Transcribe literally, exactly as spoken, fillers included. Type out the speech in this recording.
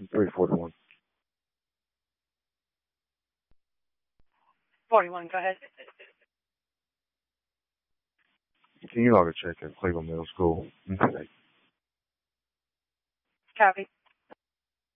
three forty-one. forty-one, go ahead. Can you log a check at Cleveland Middle School? Copy.